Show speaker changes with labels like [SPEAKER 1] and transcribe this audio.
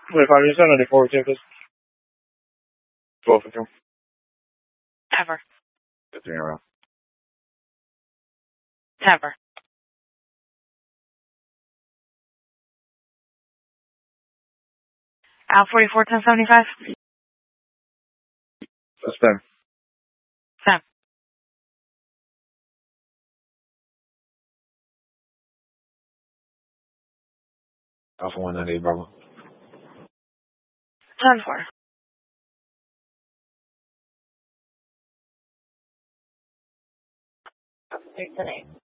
[SPEAKER 1] Vuoi fare il giorno di fuoco, così? Both of them.
[SPEAKER 2] Ever.
[SPEAKER 1] Good thing around.
[SPEAKER 2] Ever. Al 44 1075.
[SPEAKER 1] That's them.
[SPEAKER 2] Sam.
[SPEAKER 1] Alpha 198, Bravo.
[SPEAKER 2] 10-4. There's the name.